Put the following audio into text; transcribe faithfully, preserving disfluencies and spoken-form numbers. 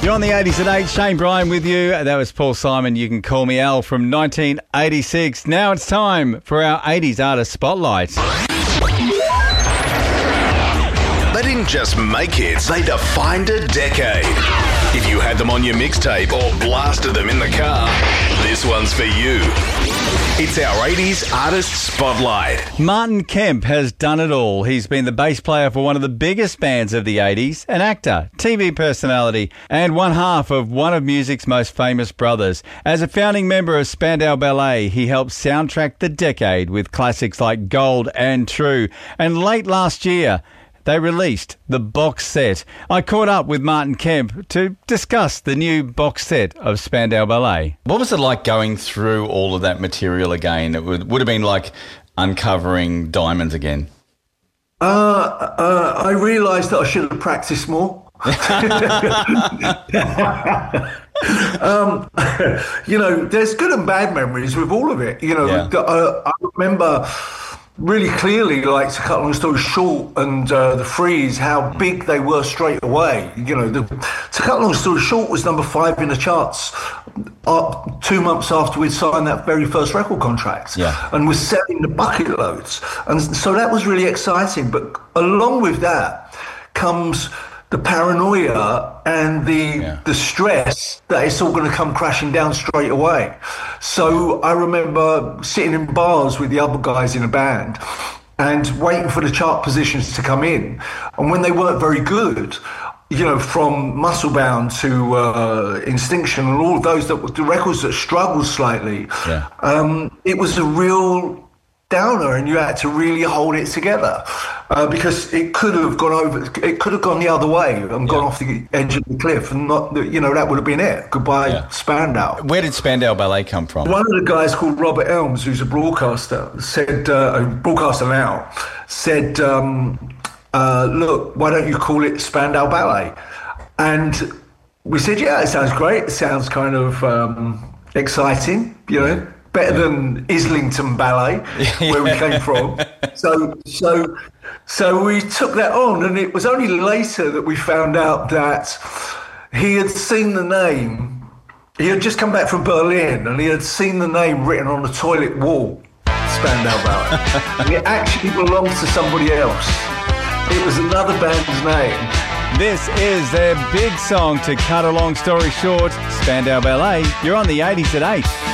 You're on the eighties at eight. Shane Bryan with you. That was Paul Simon. You can call me Al from nineteen eighty-six. Now it's time for our eighties Artist Spotlight. They didn't just make hits, they defined a decade. If you had them on your mixtape or blasted them in the car, this one's for you. It's our eighties Artist Spotlight. Martin Kemp has done it all. He's been the bass player for one of the biggest bands of the eighties, an actor, T V personality, and one half of one of music's most famous brothers. As a founding member of Spandau Ballet, he helped soundtrack the decade with classics like Gold and True. And late last year, they released the box set. I caught up with Martin Kemp to discuss the new box set of Spandau Ballet. What was it like going through all of that material again? It would, would have been like uncovering diamonds again. Uh, uh, I realised that I should have practiced more. um, you know, there's good and bad memories with all of it. You know, Yeah. uh, I remember really clearly, like, to cut a long story short, and uh, the Freeze, how big they were straight away. You know, the, to cut a long story short, was number five in the charts uh, two months after we'd signed that very first record contract, Yeah. and was selling the bucket loads. And so that was really exciting. But along with that comes the paranoia and the Yeah. the stress that it's all going to come crashing down straight away. So I remember sitting in bars with the other guys in the band and waiting for the chart positions to come in. And when they weren't very good, you know, from Musclebound to uh, Instinction and all of those, that the records that struggled slightly, Yeah. um, it was a real downer, and you had to really hold it together uh, because it could have gone over, it could have gone the other way and gone Yeah. off the edge of the cliff, and not, you know, that would have been it. Goodbye, Yeah. Spandau. Where did Spandau Ballet come from? One of the guys called Robert Elms, who's a broadcaster, said, uh, a broadcaster now, said, um, uh, look, why don't you call it Spandau Ballet? And we said, yeah, it sounds great. It sounds kind of um, exciting, you know. Better than Islington Ballet, where we came from. So, so, so we took that on, and it was only later that we found out that he had seen the name. He had just come back from Berlin, and he had seen the name written on the toilet wall, Spandau Ballet. And it actually belonged to somebody else. It was another band's name. This is their big song to cut a long story short, Spandau Ballet. You're on the eighties at eight.